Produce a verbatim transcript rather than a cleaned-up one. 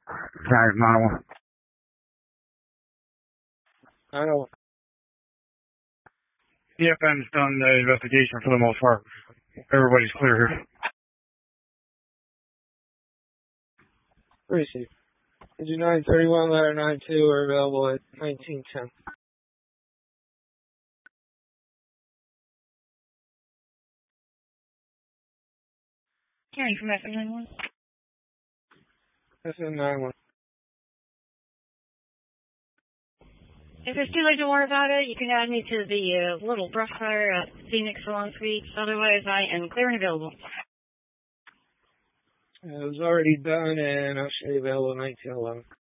Sorry, nine one. I know. E F N's done the investigation for the most part. Everybody's clear here. Receive. Engine nine thirty-one, ladder nine two are available at nineteen ten. Carrying from F M nine one. F M nine one. If it's too late to worry about it, you can add me to the uh, little brush fire at Phoenix Salon Suites. Otherwise, I am clear and available. It was already done, and I'll show you available at nineteen eleven.